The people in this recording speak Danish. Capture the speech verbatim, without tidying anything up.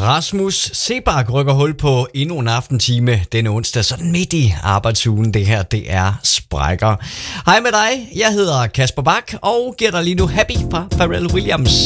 Rasmus Seebach rykker hul på endnu en aftentime denne onsdag, sådan midt i arbejdsugen. Det her, det er Sprækker. Hej med dig, jeg hedder Kasper Bak og giver dig lige nu Happy fra Pharrell Williams.